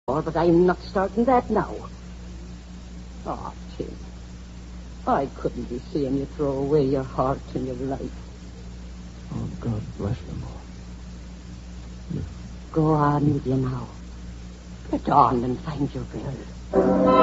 but I'm not starting that now. Oh, Tim, I couldn't be seeing you throw away your heart and your life. Oh, God bless them all. Go on with you now. Get on and find your girl.